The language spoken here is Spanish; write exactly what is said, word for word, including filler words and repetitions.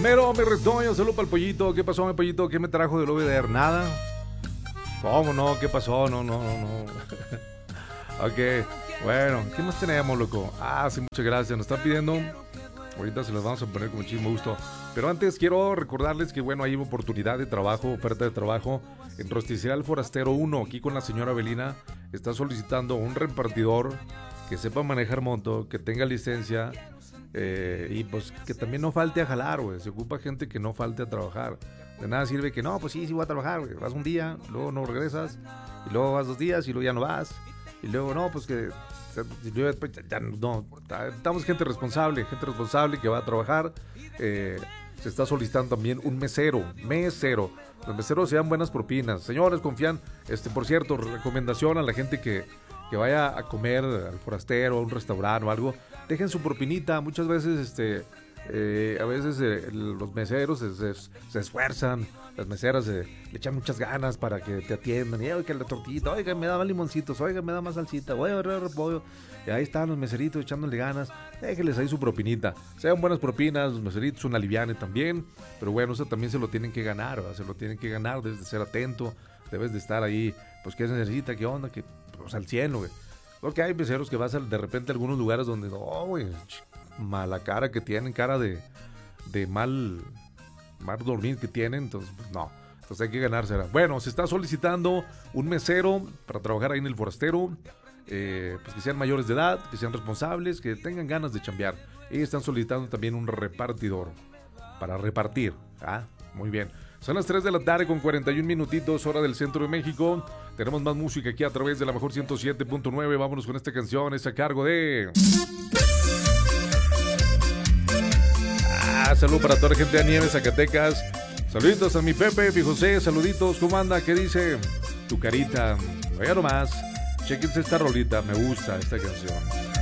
Mero, mi retoño, saludo para el pollito. ¿Qué pasó, mi pollito? ¿Qué me trajo del O V D R? Nada. ¿Cómo no? ¿Qué pasó? No, no, no, no. Ok, bueno, ¿qué más tenemos, loco? Ah, sí, muchas gracias. Nos están pidiendo. Ahorita se los vamos a poner con muchísimo gusto. Pero antes quiero recordarles que, bueno, hay oportunidad de trabajo, oferta de trabajo en Rosticería El Forastero uno. Aquí con la señora Belina está solicitando un repartidor que sepa manejar moto, que tenga licencia eh, y pues que también no falte a jalar, güey. Se ocupa gente que no falte a trabajar. De nada sirve que no, pues sí, sí voy a trabajar, güey. Vas un día, luego no regresas, y luego vas dos días y luego ya no vas. Y luego no, pues que ya no, estamos gente responsable, gente responsable que va a trabajar. Eh, se está solicitando también un mesero, mesero. Los meseros se dan buenas propinas. Señores, confían. Este, por cierto, recomendación a la gente que, que vaya a comer al forastero, a un restaurante o algo, dejen su propinita. Muchas veces, este, eh, a veces eh, los meseros se, se, se esfuerzan. Las meseras eh, le echan muchas ganas para que te atiendan. Y oiga, la tortillita, oiga, me da más limoncitos, oiga, me da más salsita, oiga, repollo. Y ahí están los meseritos echándole ganas. Déjenles ahí su propinita. Sean buenas propinas, los meseritos, una liviane también. Pero bueno, eso también se lo tienen que ganar, ¿verdad? Se lo tienen que ganar, debes de ser atento, debes de estar ahí, pues, ¿qué se necesita? ¿Qué onda? Que, pues, al cielo, güey. Porque hay meseros que vas a, de repente a algunos lugares donde, no, güey, mala cara que tienen, cara de, de mal... mal dormir que tienen, entonces pues no, entonces hay que ganársela. Bueno, se está solicitando un mesero para trabajar ahí en el forastero, eh, pues que sean mayores de edad, que sean responsables, que tengan ganas de chambear. Y están solicitando también un repartidor para repartir. Ah, muy bien. Son las tres de la tarde con cuarenta y un minutitos, hora del centro de México. Tenemos más música aquí a través de la mejor ciento siete punto nueve. Vámonos con esta canción, es a cargo de... Ah, salud para toda la gente de Nieves, Zacatecas. Saluditos a mi Pepe, mi José, saluditos. ¿Cómo anda? ¿Qué dice? Tu carita. Vaya nomás. Chequense esta rolita, me gusta esta canción.